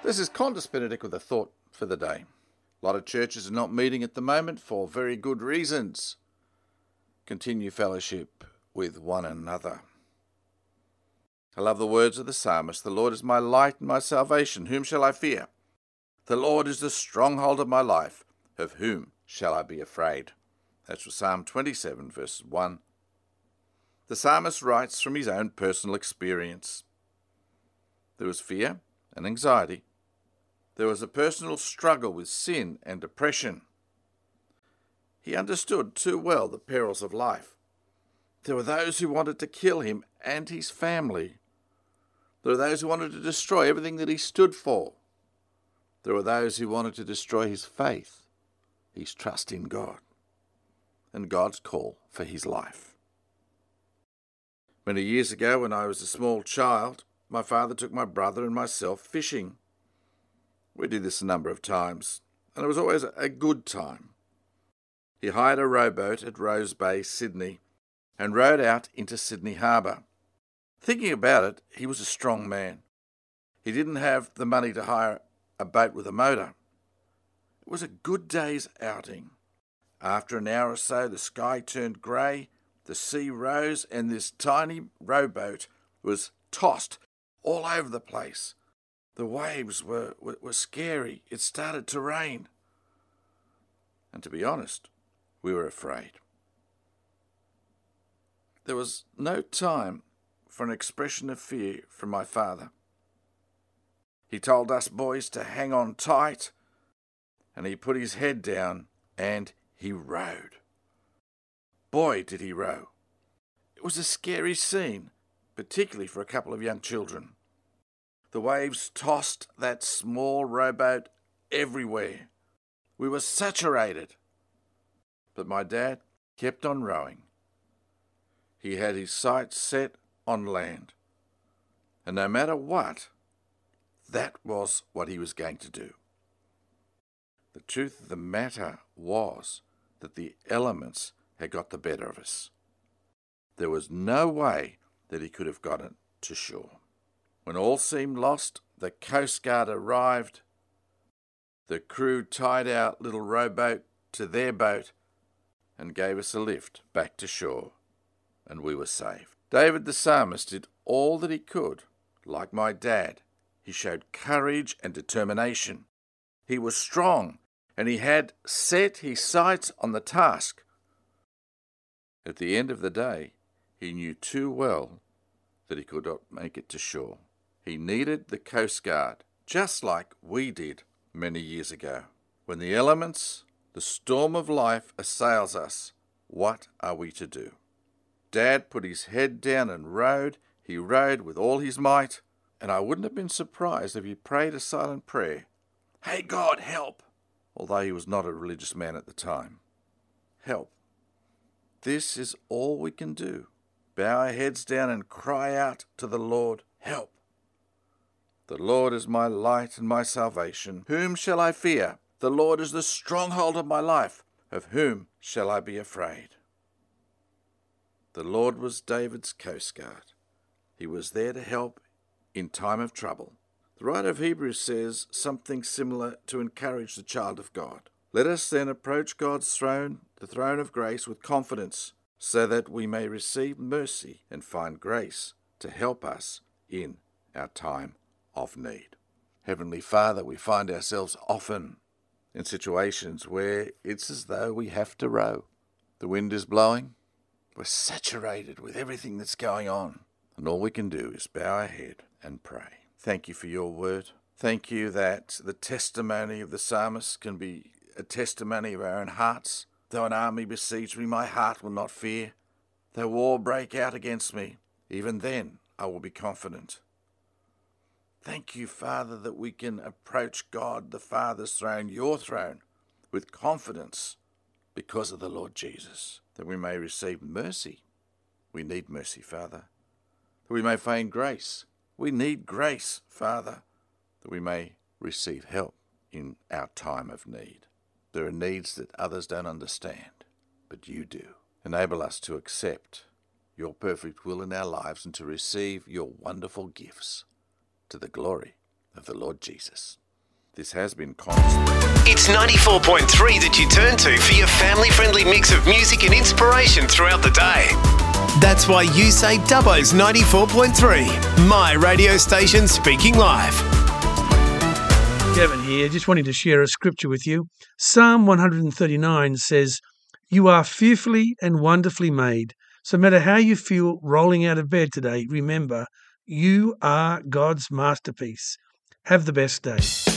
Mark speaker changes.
Speaker 1: This is Qantas Benedict with a thought for the day. A lot of churches are not meeting at the moment for very good reasons. Continue fellowship with one another. I love the words of the psalmist. The Lord is my light and my salvation. Whom shall I fear? The Lord is the stronghold of my life. Of whom shall I be afraid? That's from Psalm 27, verses 1. The psalmist writes from his own personal experience. There was fear and anxiety. There was a personal struggle with sin and depression. He understood too well the perils of life. There were those who wanted to kill him and his family. There were those who wanted to destroy everything that he stood for. There were those who wanted to destroy his faith, his trust in God, and God's call for his life. Many years ago, when I was a small child, my father took my brother and myself fishing. We did this a number of times, and it was always a good time. He hired a rowboat at Rose Bay, Sydney, and rowed out into Sydney Harbour. Thinking about it, he was a strong man. He didn't have the money to hire a boat with a motor. It was a good day's outing. After an hour or so, the sky turned grey, the sea rose, and this tiny rowboat was tossed all over the place. The waves were scary. It started to rain. And to be honest, we were afraid. There was no time for an expression of fear from my father. He told us boys to hang on tight, and he put his head down and he rowed. Boy, did he row. It was a scary scene, particularly for a couple of young children. The waves tossed that small rowboat everywhere. We were saturated. But my dad kept on rowing. He had his sights set on land. And no matter what, that was what he was going to do. The truth of the matter was that the elements had got the better of us. There was no way that he could have gotten to shore. When all seemed lost, the Coast Guard arrived. The crew tied our little rowboat to their boat and gave us a lift back to shore, and we were saved. David the psalmist did all that he could. Like my dad, he showed courage and determination. He was strong, and he had set his sights on the task. At the end of the day, he knew too well that he could not make it to shore. He needed the Coast Guard, just like we did many years ago. When the elements, the storm of life assails us, what are we to do? Dad put his head down and rowed. He rowed with all his might, and I wouldn't have been surprised if he prayed a silent prayer. Hey God, help! Although he was not a religious man at the time. Help. This is all we can do. Bow our heads down and cry out to the Lord, help. The Lord is my light and my salvation. Whom shall I fear? The Lord is the stronghold of my life. Of whom shall I be afraid? The Lord was David's coast guard. He was there to help in time of trouble. The writer of Hebrews says something similar to encourage the child of God. Let us then approach God's throne, the throne of grace, with confidence, so that we may receive mercy and find grace to help us in our time of need. Heavenly Father, we find ourselves often in situations where it's as though we have to row. The wind is blowing. We're saturated with everything that's going on. And all we can do is bow our head and pray. Thank you for your word. Thank you that the testimony of the psalmist can be a testimony of our own hearts. Though an army besiege me, my heart will not fear. Though war break out against me, even then I will be confident. Thank you, Father, that we can approach God, the Father's throne, your throne, with confidence because of the Lord Jesus, that we may receive mercy. We need mercy, Father. That we may find grace. We need grace, Father, that we may receive help in our time of need. There are needs that others don't understand, but you do. Enable us to accept your perfect will in our lives and to receive your wonderful gifts to the glory of the Lord Jesus. This has been Constant.
Speaker 2: It's 94.3 that you turn to for your family-friendly mix of music and inspiration throughout the day. That's why you say Dubbo's 94.3, my radio station speaking live.
Speaker 3: Kevin here, just wanting to share a scripture with you. Psalm 139 says, "You are fearfully and wonderfully made. So no matter how you feel rolling out of bed today, remember, you are God's masterpiece." Have the best day.